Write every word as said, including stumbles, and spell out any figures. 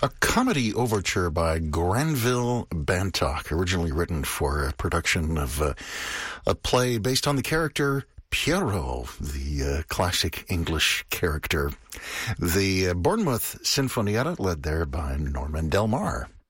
A comedy overture by Granville Bantock, originally written for a production of uh, a play based on the character Pierrot, the uh, classic English character. The uh, Bournemouth Sinfonietta, led there by Norman Del Mar.